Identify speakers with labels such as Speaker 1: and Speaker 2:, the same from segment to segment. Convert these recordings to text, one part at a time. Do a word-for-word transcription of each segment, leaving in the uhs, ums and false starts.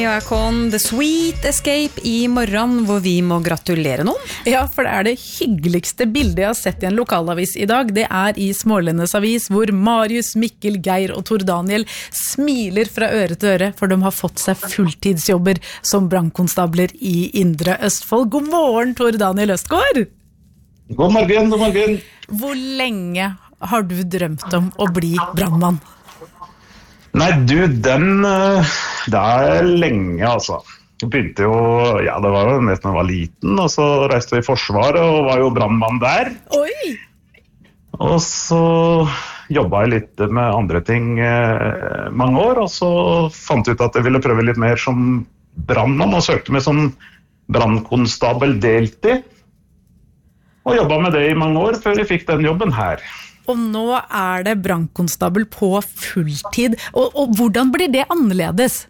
Speaker 1: Jeg er kon The Sweet Escape I morgen, hvor vi må gratulere noen.
Speaker 2: Ja, for det er det hyggeligste bildet jeg har sett I en lokalavis I dag. Det er I Smålendes avis, hvor Marius, Mikkel, Geir og Tor Daniel smiler fra øre til øre, for de har fått seg fulltidsjobber som brannkonstabler I Indre Østfold. God morgen, Tor Daniel Østgaard!
Speaker 3: God morgen, god morgen!
Speaker 2: Hvor lenge har du drømt om å bli brannmann?
Speaker 3: Nei, du, den, det er lenge, altså. Jeg begynte jo, ja, det var jo nesten da jeg var liten, og så reiste vi I Forsvaret, og var jo brannmann der.
Speaker 2: Oi!
Speaker 3: Og så jobbet jeg litt med andre ting eh, mange år, og så fant jeg ut at jeg ville prøve litt mer som brannmann, og søkte meg som brannkonstabel deltid. Og jobbet med det I mange år, før jeg fikk den jobben her.
Speaker 2: Og nå er det brannkonstabel på fulltid. Og, og hvordan blir det annerledes?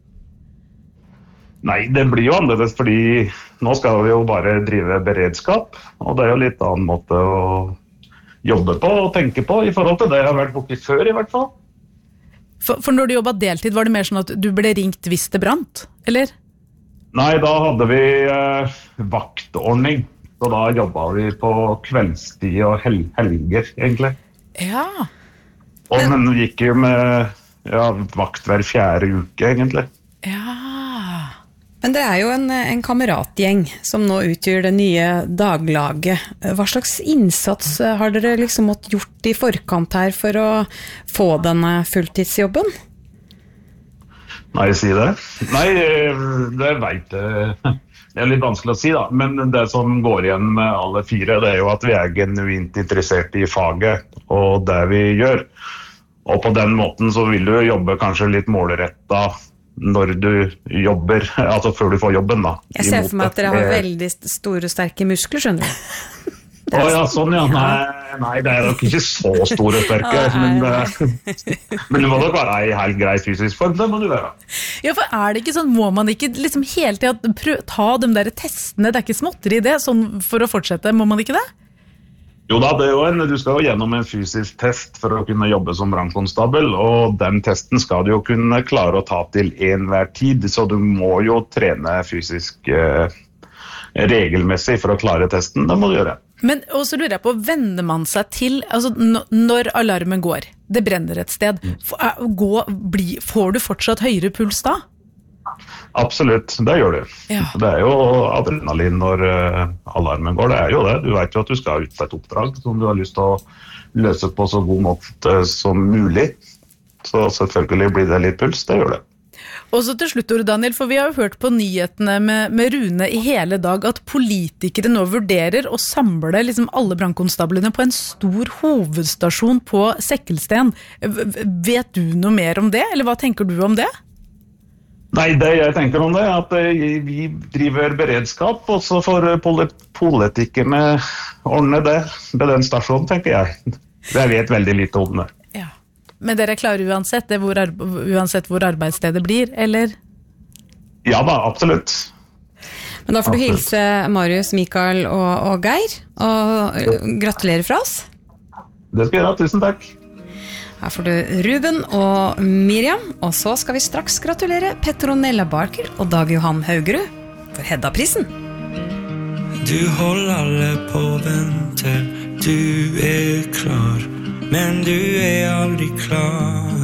Speaker 3: Nei, det blir jo annerledes, fordi nå skal vi jo bare drive beredskap, og det er jo litt annen måte å jobbe på og tenke på I forhold til det jeg har vært borti før I hvert fall.
Speaker 2: For, for når du jobbet deltid, var det mer sånn at du ble ringt hvis det brant, eller?
Speaker 3: Nei, da hadde vi eh, vaktordning. Så da jobbet vi på kveldstid og hel helger, egentlig.
Speaker 2: Ja.
Speaker 3: Og men vi gikk jo med ja, vakt hver fjerde uke, egentlig.
Speaker 2: Ja.
Speaker 1: Men det er jo en, en kameratgjeng som nå utgjør det nye daglaget. Hva slags innsats har dere liksom måttet gjort I forkant her for å få denne fulltidsjobben?
Speaker 3: Nei, si det. Nei, det vet jeg. Det er litt vanskelig å si da, men det som går igjen med alle fire, det er jo at vi er genuint interessert I faget og det vi gjør. Og på den måten så vil du jobbe kanskje litt målrettet når du jobber, altså før du får jobben da.
Speaker 1: Jeg ser for meg at dere har veldig store, sterke muskler, skjønner du?
Speaker 3: Å ja, sånn ja. Nei, nei, det er nok ikke så store sterke, men, men det må nok være I helt grei fysisk form, det må du være.
Speaker 2: Ja, for er det ikke sånn, må man ikke liksom hele tiden prøve, ta de der testene, det er ikke småtter I det, sånn for å fortsette, må man ikke det?
Speaker 3: Jo da, det er jo en, du skal jo gjennom en fysisk test for å kunne jobbe som brannkonstabel, og den testen skal du jo kunne klare å ta til enhver tid, så du må jo trene fysisk eh, regelmessig for å klare testen, det må du gjøre.
Speaker 2: Men også lurer jeg på, vender man seg til, altså når alarmen går, det brenner et sted, gå, bli, får du fortsatt høyere puls da?
Speaker 3: Absolutt, det gjør du.
Speaker 2: Ja.
Speaker 3: Det er jo adrenalin når uh, alarmen går, det er jo det. Du vet jo at du skal ut på et oppdrag som du har lyst til å løse på så god måte som mulig. Så selvfølgelig blir det litt puls, det gjør det.
Speaker 2: Og så til slutt, Tor Daniel, for vi har jo hørt på nyhetene med, med Rune I hele dag at politikere nå vurderer å samle liksom alle brannkonstablene på en stor hovedstasjon på Sekkelsten. Vet du noe mer om det, eller hva tenker du om det?
Speaker 3: Nei, det jeg tenker om det er at vi driver beredskap, og så får politikerne ordne det ved den stasjonen, tenker jeg. Jeg vet veldig lite om det.
Speaker 2: Ja. Men dere klarer uansett, det hvor, uansett hvor arbeidsstedet blir, eller?
Speaker 3: Ja da, absolutt.
Speaker 1: Men da får du hilse Marius, Mikael og, og Geir, og gratulere fra oss.
Speaker 3: Det skal jeg gjøre, tusen takk.
Speaker 1: Her får du Ruben og Miriam, og så skal vi straks gratulere Petronella Barker og Dag Johan Haugerud for Hedda-prisen.
Speaker 4: Du holder alle på vente, du er klar, men du er aldri klar.